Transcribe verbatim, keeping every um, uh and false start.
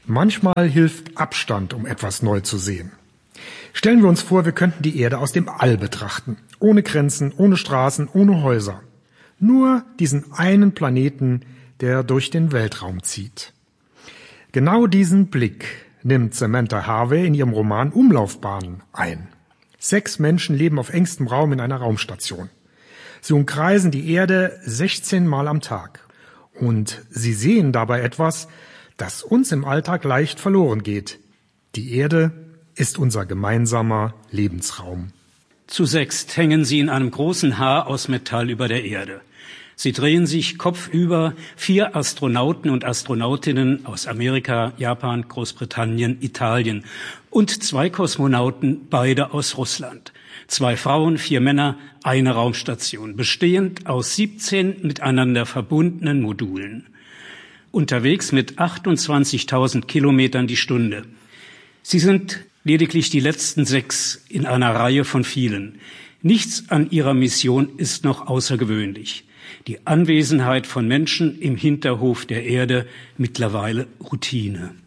Manchmal hilft Abstand, um etwas neu zu sehen. Stellen wir uns vor, wir könnten die Erde aus dem All betrachten. Ohne Grenzen, ohne Straßen, ohne Häuser. Nur diesen einen Planeten, der durch den Weltraum zieht. Genau diesen Blick nimmt Samantha Harvey in ihrem Roman Umlaufbahnen ein. Sechs Menschen leben auf engstem Raum in einer Raumstation. Sie umkreisen die Erde sechzehn Mal am Tag. Und sie sehen dabei etwas, das uns im Alltag leicht verloren geht. Die Erde ist unser gemeinsamer Lebensraum. Zu sechst hängen sie in einem großen Haar aus Metall über der Erde. Sie drehen sich kopfüber, vier Astronauten und Astronautinnen aus Amerika, Japan, Großbritannien, Italien und zwei Kosmonauten, beide aus Russland. Zwei Frauen, vier Männer, eine Raumstation, bestehend aus siebzehn miteinander verbundenen Modulen. Unterwegs mit achtundzwanzigtausend Kilometern die Stunde. Sie sind lediglich die letzten sechs in einer Reihe von vielen. Nichts an ihrer Mission ist noch außergewöhnlich. Die Anwesenheit von Menschen im Hinterhof der Erde mittlerweile Routine.